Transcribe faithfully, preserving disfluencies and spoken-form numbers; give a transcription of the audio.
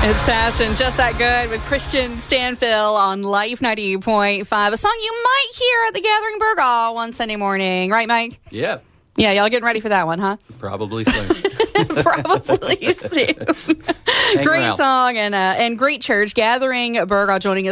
It's Passion, Just That Good with Christian Stanfill on Life ninety point five. A song you might hear at the Gathering Burgaw one Sunday morning. Right, Mike? Yeah. Yeah, y'all getting ready for that one, huh? Probably soon. Probably soon. Great around. song and uh, and great church. Gathering Burgaw joining us.